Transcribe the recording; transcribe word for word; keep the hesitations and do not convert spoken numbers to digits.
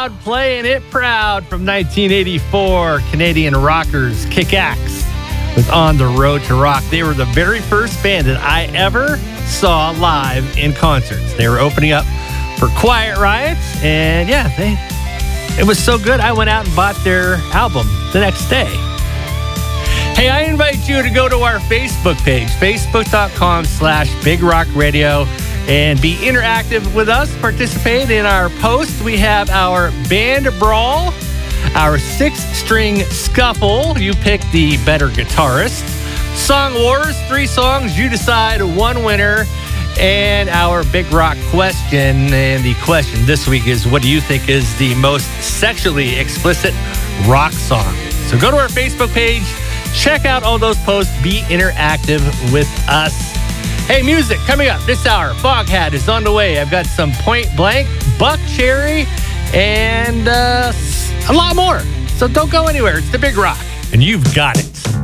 Loud playing it proud from nineteen eighty-four. Canadian rockers Kick-Axe with On the Road to Rock. They were the very first band that I ever saw live in concerts. They were opening up for Quiet Riot, and yeah, they it was so good I went out and bought their album the next day. Hey, I invite you to go to our Facebook page, facebook.com slash Big Rock Radio, and be interactive with us. Participate in our post. We have our band brawl, our six-string scuffle. You pick the better guitarist. Song wars, three songs. You decide one winner. And our Big Rock question. And the question this week is, what do you think is the most sexually explicit rock song? So go to our Facebook page. Check out all those posts. Be interactive with us. Hey, music coming up this hour. Foghat is on the way. I've got some Point Blank, Buckcherry, and uh, a lot more. So don't go anywhere. It's the Big Rock, and you've got it.